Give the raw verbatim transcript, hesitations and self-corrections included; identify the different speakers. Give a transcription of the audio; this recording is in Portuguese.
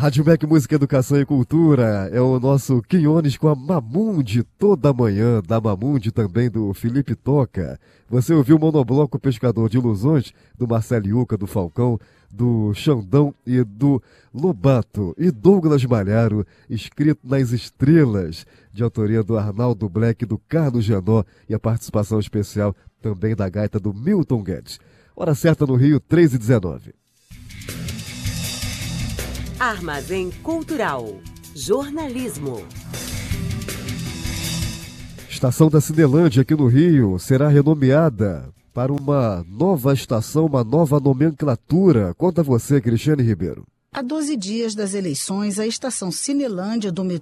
Speaker 1: Rádio M E C Música, Educação e Cultura. É o nosso Quinones com a Mamundi toda manhã, da Mamundi também do Felipe Toca. Você ouviu o monobloco Pescador de Ilusões, do Marcelo Iuca, do Falcão, do Xandão e do Lobato. E Douglas Malharo, Escrito nas Estrelas, de autoria do Arnaldo Black, do Carlos Janó, e a participação especial também da gaita do Milton Guedes. Hora certa no Rio, três e dezenove.
Speaker 2: Armazém Cultural. Jornalismo.
Speaker 1: Estação da Cinelândia aqui no Rio será renomeada para uma nova estação, uma nova nomenclatura. Conta você, Cristiane Ribeiro.
Speaker 3: Há doze dias das eleições, a estação Cinelândia do metrô